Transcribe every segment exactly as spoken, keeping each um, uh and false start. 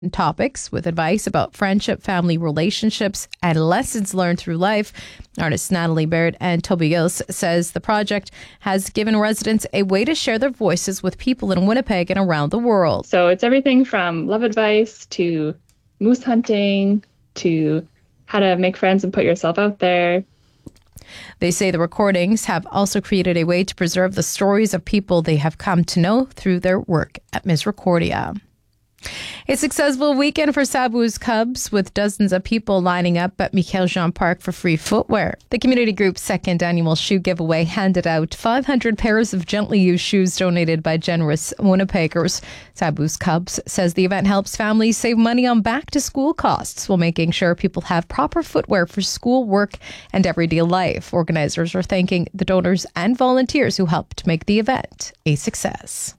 topics with advice about friendship, family relationships, and lessons learned through life. Artists Natalie Baird and Toby Gills says the project has given residents a way to share their voices with people in Winnipeg and around the world. So it's everything from love advice to moose hunting to how to make friends and put yourself out there. They say the recordings have also created a way to preserve the stories of people they have come to know through their work at Misericordia. A successful weekend for Sabu's Cubs, with dozens of people lining up at Michael Jean Park for free footwear. The community group's second annual shoe giveaway handed out five hundred pairs of gently used shoes donated by generous Winnipeggers. Sabu's Cubs says the event helps families save money on back-to-school costs while making sure people have proper footwear for school, work, and everyday life. Organizers are thanking the donors and volunteers who helped make the event a success.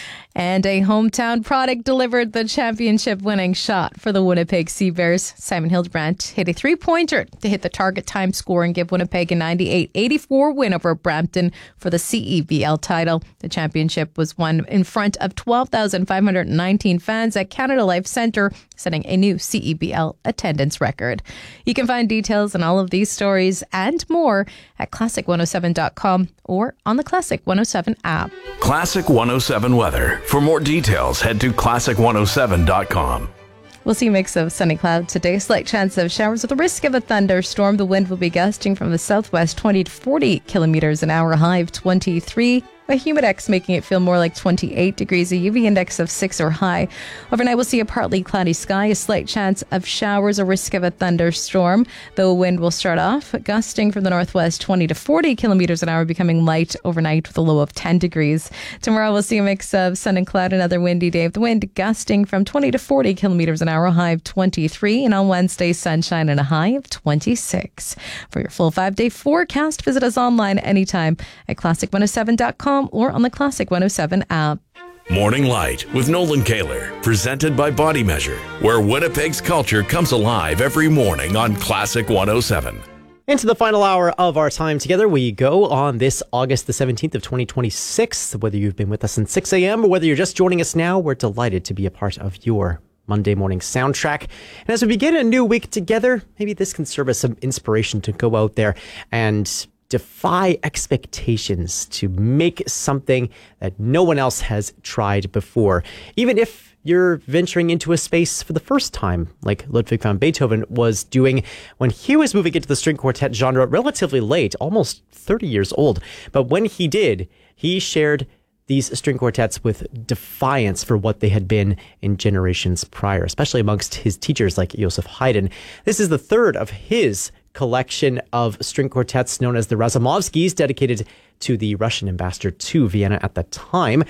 And a hometown product delivered the championship-winning shot for the Winnipeg Sea Bears. Simon Hildebrandt hit a three-pointer to hit the target time score and give Winnipeg a ninety-eight eighty-four win over Brampton for the C E B L title. The championship was won in front of twelve thousand five hundred nineteen fans at Canada Life Centre, setting a new C E B L attendance record. You can find details on all of these stories and more at classic one oh seven dot com or on the Classic one oh seven app. Classic one oh seven weather. For more details, head to classic one oh seven dot com. We'll see a mix of sunny clouds today. Slight chance of showers with a risk of a thunderstorm. The wind will be gusting from the southwest twenty to forty kilometers an hour, high of twenty-three. A humidex making it feel more like twenty-eight degrees, a U V index of six or high. Overnight, we'll see a partly cloudy sky, a slight chance of showers, a risk of a thunderstorm. The wind will start off gusting from the northwest twenty to forty kilometers an hour, becoming light overnight with a low of ten degrees. Tomorrow, we'll see a mix of sun and cloud, another windy day of the wind gusting from twenty to forty kilometers an hour, a high of twenty-three. And on Wednesday, sunshine and a high of twenty-six. For your full five-day forecast, visit us online anytime at classic one oh seven dot com. or on the Classic one oh seven app. Morning Light with Nolan Kaler, presented by Body Measure, where Winnipeg's culture comes alive every morning on Classic one oh seven. Into the final hour of our time together we go on this August the seventeenth of twenty twenty-six. Whether you've been with us since six a.m. or whether you're just joining us now, we're delighted to be a part of your Monday morning soundtrack. And as we begin a new week together, maybe this can serve as some inspiration to go out there and defy expectations, to make something that no one else has tried before. Even if you're venturing into a space for the first time, like Ludwig van Beethoven was doing when he was moving into the string quartet genre relatively late, almost thirty years old. But when he did, he shared these string quartets with defiance for what they had been in generations prior, especially amongst his teachers like Joseph Haydn. This is the third of his collection of string quartets known as the Razumovskys, dedicated to the Russian ambassador to Vienna at the time.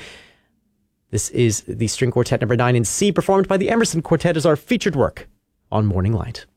This is the string quartet number nine in C, performed by the Emerson Quartet, as our featured work on Morning Light.